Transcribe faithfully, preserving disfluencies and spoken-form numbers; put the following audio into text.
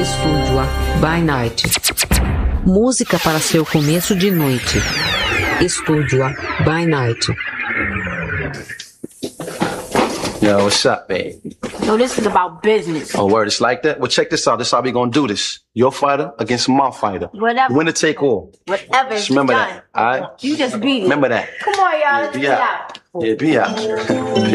Estúdio A by Night. Música para seu começo de noite. Estúdio A by Night. Yo, what's up, babe? No, this is about business. Oh, word, it's like that? Well, check this out. This is how we gonna do this. Your fighter against my fighter. Whatever. Winner take all. Whatever. Just remember done. that, all right? You just beat it. Remember that. Come on, y'all. Yeah, Let's be get out. out. Yeah, be out.